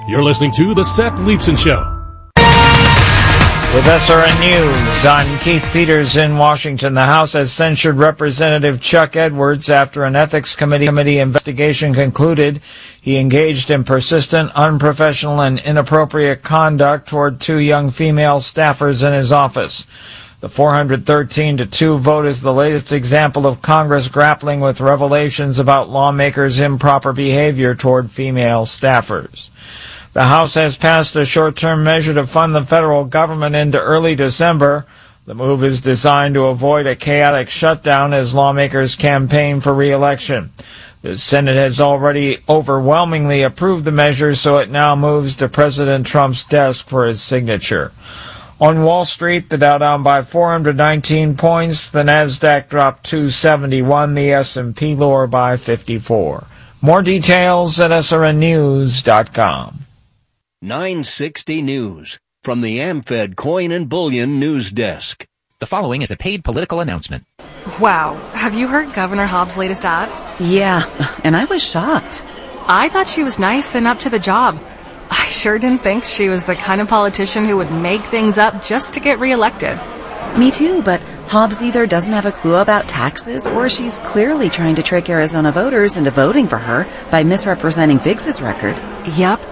You're listening to The Seth Leibsohn Show. With SRN News, I'm Keith Peters in Washington. The House has censured Representative Chuck Edwards after an ethics committee investigation concluded he engaged in persistent, unprofessional, and inappropriate conduct toward 2 young female staffers in his office. The 413-2 vote is the latest example of Congress grappling with revelations about lawmakers' improper behavior toward female staffers. The House has passed a short-term measure to fund the federal government into early December. The move is designed to avoid a chaotic shutdown as lawmakers campaign for re-election. The Senate has already overwhelmingly approved the measure, so it now moves to President Trump's desk for his signature. On Wall Street, the Dow down by 419 points, the Nasdaq dropped 271, the S&P lower by 54. More details at srnnews.com. 960 News from the AmFed Coin and Bullion News Desk. The following is a paid political announcement. Wow, have you heard Governor Hobbs' latest ad? Yeah, and I was shocked. I thought she was nice and up to the job. I sure didn't think she was the kind of politician who would make things up just to get reelected. Me too, but Hobbs either doesn't have a clue about taxes or she's clearly trying to trick Arizona voters into voting for her by misrepresenting Biggs's record. Yep.